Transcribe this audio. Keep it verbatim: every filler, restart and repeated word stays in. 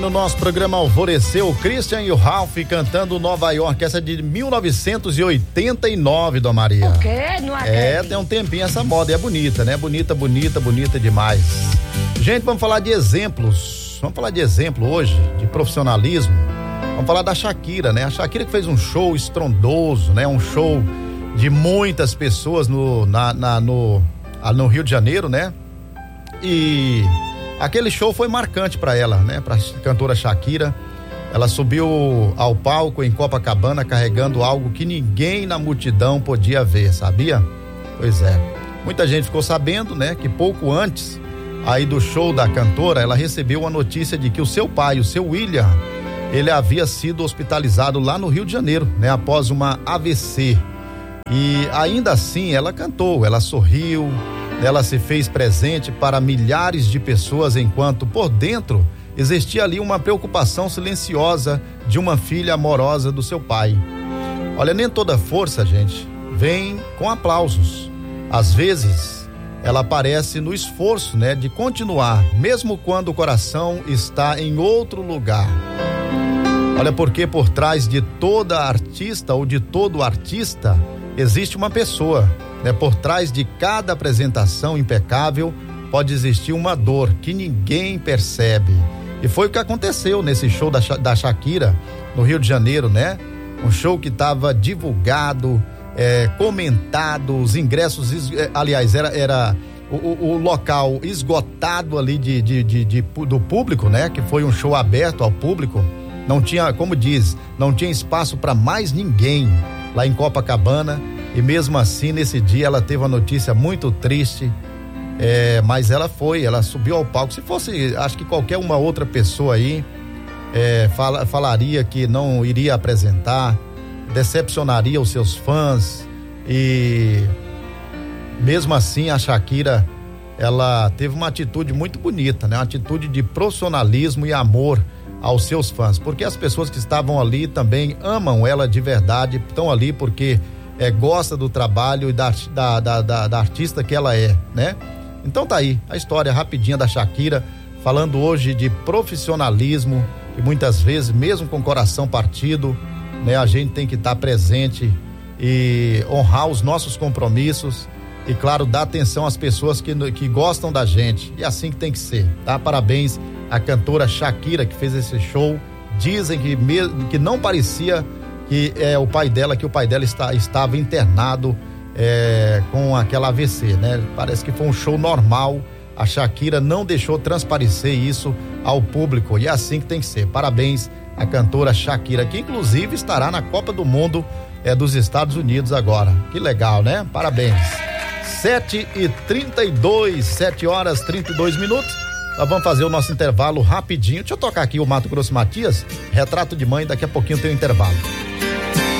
No nosso programa Alvoreceu, o Christian e o Ralph cantando Nova York, essa é de mil novecentos e oitenta e nove, Dona Maria. O quê? Não acredito. É, tem um tempinho essa moda, e é bonita, né? Bonita, bonita, bonita demais. Gente, vamos falar de exemplos, vamos falar de exemplo hoje, de profissionalismo. Vamos falar da Shakira, né? A Shakira que fez um show estrondoso, né? Um show de muitas pessoas no, na, na, no, no Rio de Janeiro, né? E aquele show foi marcante para ela, né? Para cantora Shakira. Ela subiu ao palco em Copacabana carregando algo que ninguém na multidão podia ver, sabia? Pois é. Muita gente ficou sabendo, né? Que pouco antes aí do show da cantora, ela recebeu a notícia de que o seu pai, o seu William, ele havia sido hospitalizado lá no Rio de Janeiro, né? Após uma A V C. E ainda assim ela cantou, ela sorriu, ela se fez presente para milhares de pessoas, enquanto por dentro existia ali uma preocupação silenciosa de uma filha amorosa do seu pai. Olha, nem toda força, gente, vem com aplausos. Às vezes, ela aparece no esforço, né, de continuar, mesmo quando o coração está em outro lugar. Olha, porque por trás de toda artista ou de todo artista existe uma pessoa. Né, por trás de cada apresentação impecável pode existir uma dor que ninguém percebe. E foi o que aconteceu nesse show da, da Shakira no Rio de Janeiro, né? Um show que estava divulgado, é, comentado, os ingressos, é, aliás, era, era o, o, o local esgotado ali de, de, de, de, do público, né? Que foi um show aberto ao público. Não tinha, como diz, não tinha espaço para mais ninguém lá em Copacabana. E mesmo assim, nesse dia, ela teve uma notícia muito triste, é, mas ela foi, ela subiu ao palco. Se fosse, acho que qualquer uma outra pessoa aí, é, fala, falaria que não iria apresentar, decepcionaria os seus fãs. E mesmo assim, a Shakira, ela teve uma atitude muito bonita, né? Uma atitude de profissionalismo e amor aos seus fãs, porque as pessoas que estavam ali também amam ela de verdade, estão ali porque É, gosta do trabalho e da, da, da, da, da artista que ela é, né? Então tá aí, a história rapidinha da Shakira, falando hoje de profissionalismo, que muitas vezes, mesmo com o coração partido, né? A gente tem que estar presente e honrar os nossos compromissos e, claro, dar atenção às pessoas que, que gostam da gente, e assim que tem que ser, tá? Parabéns à cantora Shakira que fez esse show. Dizem que, mesmo, que não parecia que é o pai dela, que o pai dela está, estava internado é, com aquela A V C, né? Parece que foi um show normal. A Shakira não deixou transparecer isso ao público, e é assim que tem que ser. Parabéns à cantora Shakira, que inclusive estará na Copa do Mundo é, dos Estados Unidos agora. Que legal, né? Parabéns. sete e trinta e dois, sete horas e trinta e dois minutos. Nós vamos fazer o nosso intervalo rapidinho. Deixa eu tocar aqui o Mato Grosso Matias, Retrato de Mãe, daqui a pouquinho tem o intervalo.